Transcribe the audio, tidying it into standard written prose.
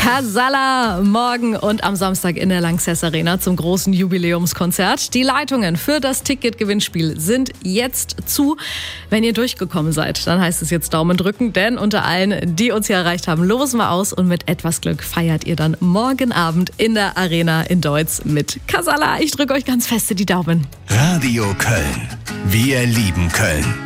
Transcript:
Casalla morgen und am Samstag in der Lanxess Arena zum großen Jubiläumskonzert. Die Leitungen für das Ticketgewinnspiel sind jetzt zu. Wenn ihr durchgekommen seid, dann heißt es jetzt Daumen drücken, denn unter allen, die uns hier erreicht haben, losen wir aus und mit etwas Glück feiert ihr dann morgen Abend in der Arena in Deutz mit Casalla. Ich drücke euch ganz feste die Daumen. Radio Köln. Wir lieben Köln.